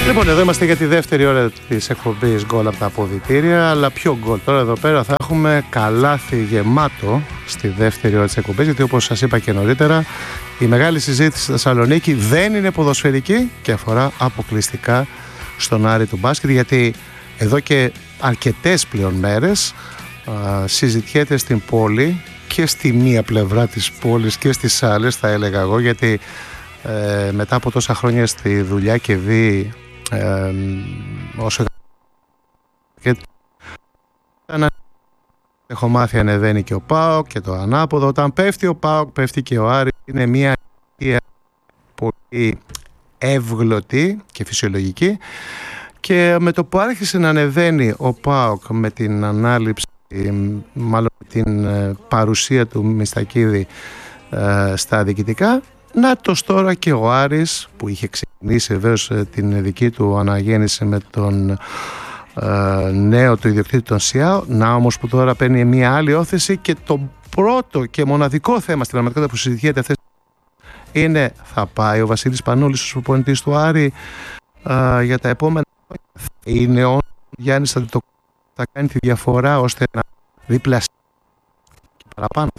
Λοιπόν, εδώ είμαστε για τη δεύτερη ώρα της εκπομπής γκολ από τα αποδυτήρια. Αλλά πιο γκολ τώρα εδώ πέρα θα έχουμε καλάθι γεμάτο στη δεύτερη ώρα της εκπομπής. Γιατί όπως σας είπα και νωρίτερα, η μεγάλη συζήτηση στη Θεσσαλονίκη δεν είναι ποδοσφαιρική και αφορά αποκλειστικά στον Άρη του μπάσκετ. Γιατί εδώ και αρκετές πλέον μέρες συζητιέται στην πόλη και στη μία πλευρά της πόλης και στις άλλες, θα έλεγα εγώ, γιατί μετά από τόσα χρόνια στη δουλειά και δει όσο και έχω μάθει ανεβαίνει και ο ΠΑΟΚ και το ανάποδο. Όταν πέφτει ο ΠΑΟΚ πέφτει και ο Άρης. Είναι μια πολύ εύγλωτη και φυσιολογική, και με το που άρχισε να ανεβαίνει ο ΠΑΟΚ με την ανάληψη, μάλλον την παρουσία του Μιστακίδη στα διοικητικά, νάτος τώρα και ο Άρης που είχε ξεκινήσει βεβαίως την δική του αναγέννηση με τον νέο του ιδιοκτήτη των ΣΙΑΟ. Να όμως που τώρα παίρνει μια άλλη όθεση, και το πρώτο και μοναδικό θέμα στην πραγματικότητα που συζητιέται αυτές είναι: θα πάει ο Βασίλης Πανούλης ως προπονητής του Άρη για τα επόμενα χρόνια? Είναι ο Γιάννης θα κάνει τη διαφορά ώστε να διπλασιάσει και παραπάνω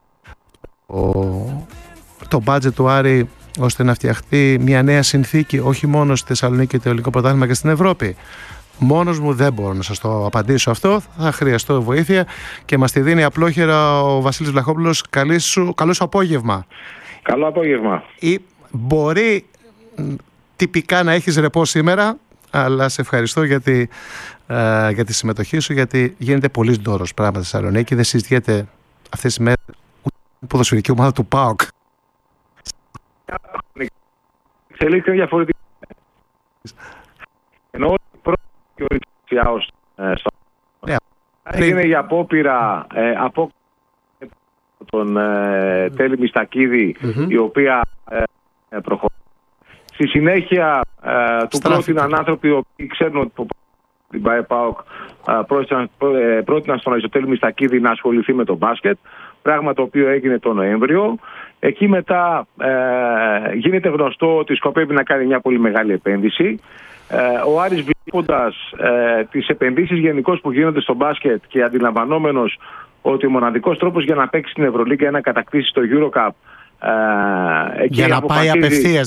το μπάτζετ του Άρη, ώστε να φτιαχτεί μια νέα συνθήκη όχι μόνο στη Θεσσαλονίκη και το ελληνικό πρωτάθλημα και στην Ευρώπη? Μόνος μου δεν μπορώ να σας το απαντήσω αυτό. Θα χρειαστώ βοήθεια και μας τη δίνει απλόχερα ο Βασίλης Βλαχόπουλος. Καλό σου απόγευμα. Καλό απόγευμα. Μπορεί τυπικά να έχεις ρεπό σήμερα, αλλά σε ευχαριστώ για τη συμμετοχή σου, γιατί γίνεται πολύ ντόρος πράγμα στη Θεσσαλονίκη. Δεν συζητιέται αυτές τις μέρες ούτε η ποδοσφαιρική ομάδα του ΠΑΟΚ. Εξελίχθηκε διαφορετικά. Ενώ πρώτη και ο έγινε για απόπειρα από τον Τέλη Μιστακίδη, η οποία προχωρεί. Στη συνέχεια του πρότειναν άνθρωποι οι οποίοι ξέρουν ότι την ΠΑΟΚ πρότειναν στον Αριστοτέλη Μιστακίδη να ασχοληθεί με το μπάσκετ, πράγμα το οποίο έγινε τον Νοέμβριο. Εκεί μετά γίνεται γνωστό ότι σκοπεύει να κάνει μια πολύ μεγάλη επένδυση. Ο Άρης, βλέποντας τις επενδύσεις γενικώς που γίνονται στο μπάσκετ και αντιλαμβανόμενος ότι ο μοναδικός τρόπος για να παίξει στην Ευρωλίγκα είναι να κατακτήσει το EuroCup, για να πάει απευθείας.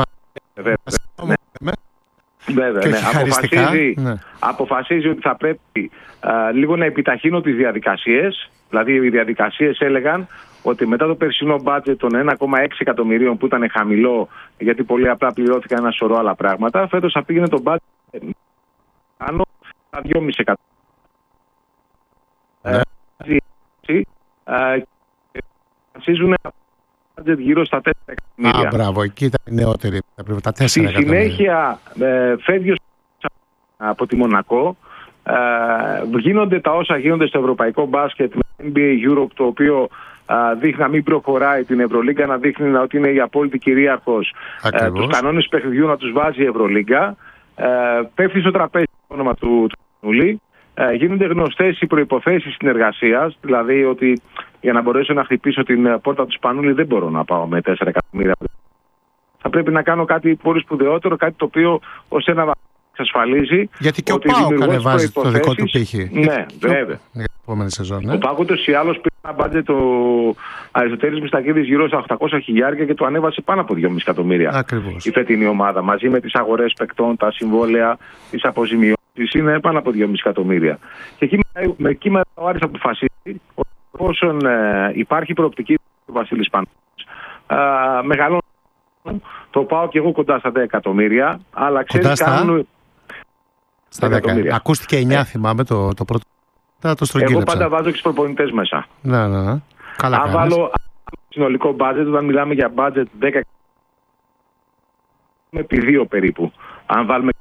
Αποφασίζει ότι θα πρέπει λίγο να επιταχύνω τις διαδικασίες. Δηλαδή οι διαδικασίες έλεγαν ότι μετά το περσινό μπάτζετ των 1,6 εκατομμυρίων που ήταν χαμηλό, γιατί πολύ απλά πληρώθηκαν ένα σωρό άλλα πράγματα, φέτος θα πήγαινε το μπάτζετ άνω στα 2,5 εκατομμύρια. Βασίζουν μπάτζετ γύρω στα 4 εκατομμύρια. Μπράβο, εκεί ήταν η νεότερη. Τα 4 Στη συνέχεια φεύγει από τη Μονακό. Γίνονται τα όσα γίνονται στο ευρωπαϊκό μπάσκετ με NBA Europe, το οποίο δείχνει να μην προχωράει την Ευρωλίγκα, να δείχνει ότι είναι η απόλυτη κυρίαρχος, τους κανόνες παιχνιδιού να τους βάζει η Ευρωλίγκα. Πέφτει στο τραπέζι το όνομα του Πανούλη. Γίνονται γνωστές οι προϋποθέσεις συνεργασίας, δηλαδή ότι για να μπορέσω να χτυπήσω την πόρτα του Σπανούλη δεν μπορώ να πάω με 4 εκατομμύρια. Θα πρέπει να κάνω κάτι πολύ σπουδαιότερο, κάτι το οποίο ως ένα βαθμό εξασφαλίζει. Γιατί και ο ΠΑΟΚ ανεβάζει το δικό του πύχη. Ναι, βέβαια. Ο ΠΑΟΚ ούτως ή άλλως πήρε ένα μπάτζετ το Αριστοτέλης Μιστακίδης γύρω στα 800 χιλιάρια και το ανέβασε πάνω από 2,5 εκατομμύρια. Ακριβώς. Η φετινή ομάδα, μαζί με τις αγορές παικτών, τα συμβόλαια, τις αποζημιώσεις, είναι πάνω από 2,5 εκατομμύρια. Και εκεί μετά ο Άρης αποφασίζει ότι εφόσον υπάρχει προοπτική του Βασίλης Πανούλης, μεγαλώνει το πάω και εγώ κοντά στα 10 εκατομμύρια, αλλά ξέρεις κάνουν. Στα 10. Ακούστηκε 9, θυμάμαι το πρώτο. Εγώ πάντα βάζω και τους προπονητές μέσα. Ναι. Καλά. Αν βάλω συνολικό μπάτζετ, όταν μιλάμε για μπάτζετ 10 με επί 2 περίπου. Αν βάλουμε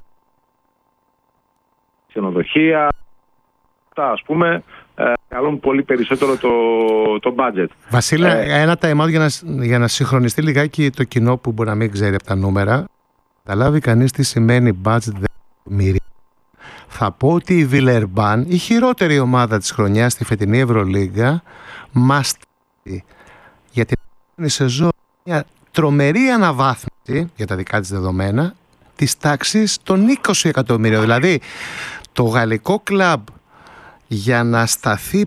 ξενοδοχεία, ας πούμε, καλούν πολύ περισσότερο το budget. Βασίλη, ένα time out για να συγχρονιστεί λιγάκι το κοινό που μπορεί να μην ξέρει από τα νούμερα. Καταλάβει κανείς τι σημαίνει budget 10 εκατομμύρια. Θα πω ότι η Βιλερμπάν, η χειρότερη ομάδα της χρονιάς στη φετινή Ευρωλίγκα, μας για την επόμενη σεζόν μια τρομερή αναβάθμιση για τα δικά της δεδομένα της τάξης των 20 εκατομμύριων. Δηλαδή το γαλλικό κλαμπ για να σταθεί